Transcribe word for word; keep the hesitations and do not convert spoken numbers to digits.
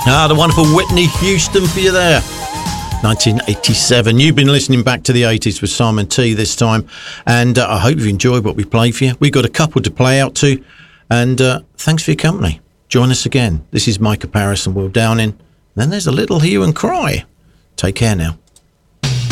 Ah, the wonderful Whitney Houston for you there. nineteen eighty-seven. You've been listening back to the eighties with Simon T this time, and uh, I hope you've enjoyed what we played for you. We've got a couple to play out to, and uh, thanks for your company. Join us again. This is Micah Paris and Will Downing. Then there's a little Hue and Cry. Take care now.